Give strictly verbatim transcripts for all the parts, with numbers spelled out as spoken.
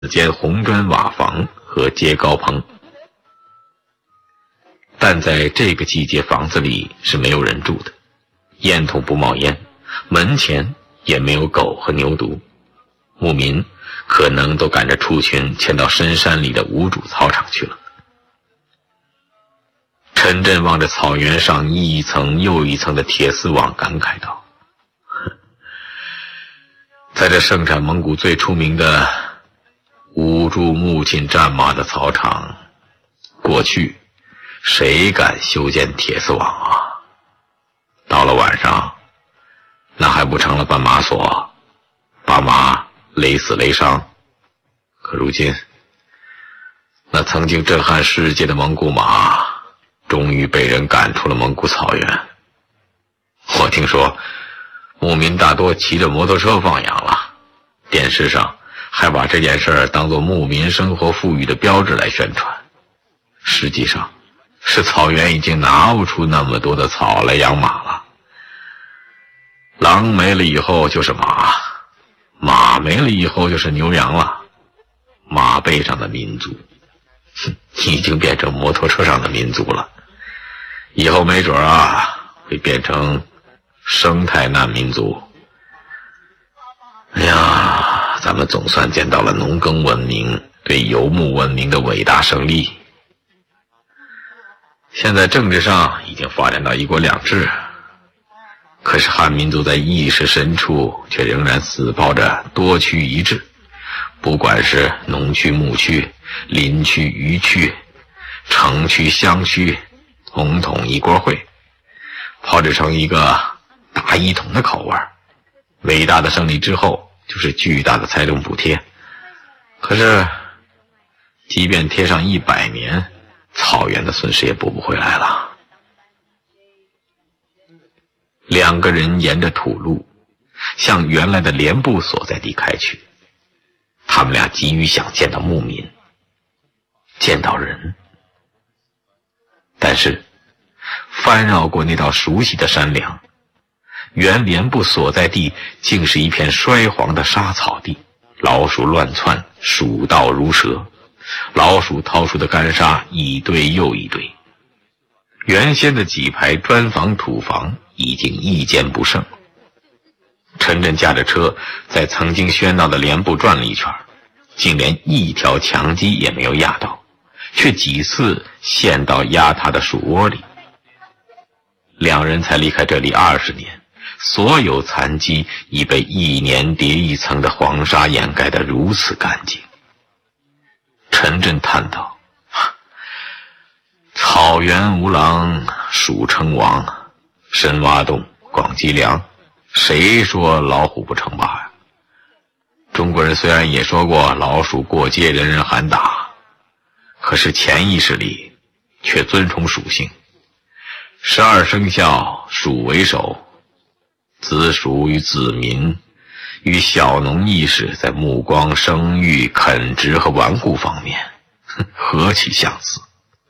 间红砖瓦房和街高棚。但在这个季节，房子里是没有人住的，烟筒不冒烟，门前也没有狗和牛犊，牧民可能都赶着畜群迁到深山里的无主草场去了。陈震望着草原上一层又一层的铁丝网，感慨道：在这盛产蒙古最出名的五柱木进战马的草场，过去谁敢修建铁丝网啊？到了晚上，那还不成了绊马索，把马勒死勒伤。可如今，那曾经震撼世界的蒙古马终于被人赶出了蒙古草原。我听说牧民大多骑着摩托车放羊了，电视上还把这件事儿当作牧民生活富裕的标志来宣传。实际上是草原已经拿不出那么多的草来养马了。狼没了以后就是马，马没了以后就是牛羊了。马背上的民族已经变成摩托车上的民族了，以后没准啊会变成生态难民族。哎呀，咱们总算见到了农耕文明对游牧文明的伟大胜利。现在政治上已经发展到一国两制，可是汉民族在意识深处却仍然死抱着多区一制，不管是农区牧区、林区渔区、城区乡区，统统一锅烩，炮制成一个大一统的口味。伟大的胜利之后就是巨大的财政补贴，可是即便贴上一百年，草原的损失也补不回来了。两个人沿着土路向原来的连部所在地开去，他们俩急于想见到牧民，见到人。但是翻绕过那道熟悉的山梁，原连部所在地竟是一片衰黄的沙草地，老鼠乱窜，鼠道如蛇，老鼠掏出的干沙一堆又一堆。原先的几排砖房土房已经一间不剩。陈震驾着车在曾经喧闹的连部转了一圈，竟连一条墙基也没有压到，却几次陷到压塌的鼠窝里。两人才离开这里二十年，所有残基已被一年叠一层的黄沙掩盖得如此干净。陈震叹道：草原无狼，鼠称王，深挖洞，广积粮，谁说老虎不称霸呀？中国人虽然也说过老鼠过街人人喊打，可是潜意识里却尊崇属性。十二生肖鼠为首，子鼠与子民与小农意识在目光、生育、垦殖和顽固方面何其相似。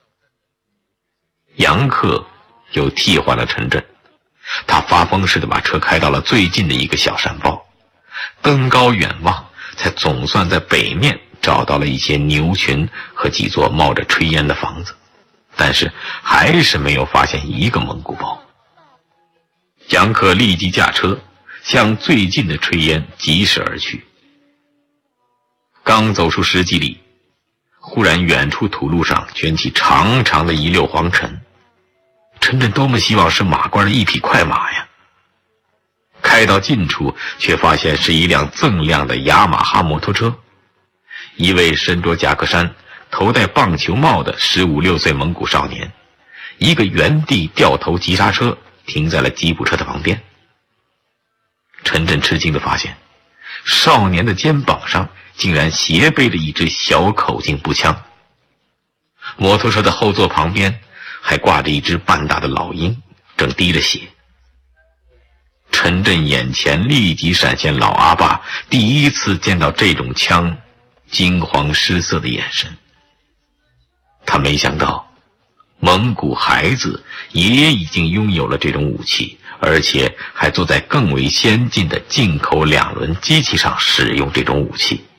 杨克又替换了陈震，他发疯似的把车开到了最近的一个小山包，登高远望，才总算在北面找到了一些牛群和几座冒着炊烟的房子，但是还是没有发现一个蒙古包。杨克立即驾车向最近的炊烟疾驶而去。刚走出十几里，忽然远处土路上卷起长长的一溜黄尘。陈震多么希望是马官的一匹快马呀！开到近处，却发现是一辆锃亮的雅马哈摩托车。一位身着夹克衫、头戴棒球帽的十五六岁蒙古少年，一个原地掉头急刹车，停在了吉普车的旁边。陈震吃惊地发现，少年的肩膀上竟然斜背着一支小口径步枪。摩托车的后座旁边还挂着一只半大的老鹰，正滴着血。陈震眼前立即闪现老阿爸第一次见到这种枪惊慌失色的眼神。他没想到蒙古孩子也已经拥有了这种武器，而且还坐在更为先进的进口两轮机器上使用这种武器。